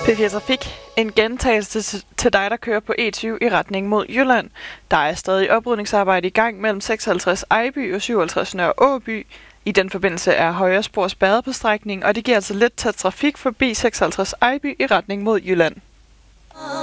P4 Trafik. En gentagelse til dig, der kører på E20 i retning mod Jylland. Der er stadig oprydningsarbejde i gang mellem 56 Ejby og 57 Nørre Åby. I den forbindelse er højre spor spærret på strækningen, og det giver altså lidt tæt trafik forbi 56 Ejby i retning mod Jylland.